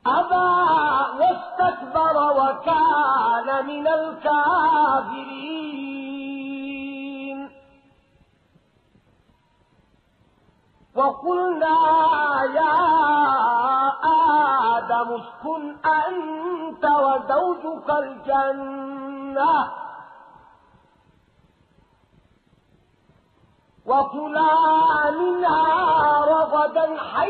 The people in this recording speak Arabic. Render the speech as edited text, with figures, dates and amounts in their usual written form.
أبى واستكبر وكان من الكافرين وقلنا يا آدم اسكن أنت وزوجك الجنة وكلا منها رغدا حيث